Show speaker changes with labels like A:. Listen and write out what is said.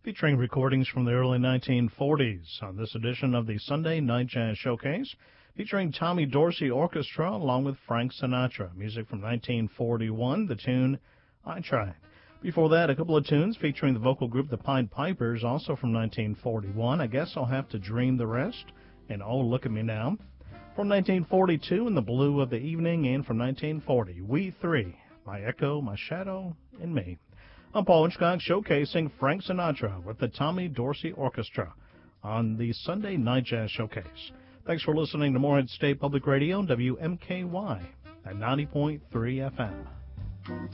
A: featuring recordings from the early 1940s on this edition of the Sunday Night Jazz Showcase, featuring Tommy Dorsey Orchestra along with Frank Sinatra. Music from 1941, the tune I Tried. Before that, a couple of tunes featuring the vocal group The Pied Pipers, also from 1941. I Guess I'll Have to Dream the Rest, and Oh, Look at Me Now. From 1942, In the Blue of the Evening, and from 1940, We Three, My Echo, My Shadow, and Me. I'm Paul Hitchcock, showcasing Frank Sinatra with the Tommy Dorsey Orchestra on the Sunday Night Jazz Showcase. Thanks for listening to Morehead State Public Radio, WMKY, at 90.3 FM.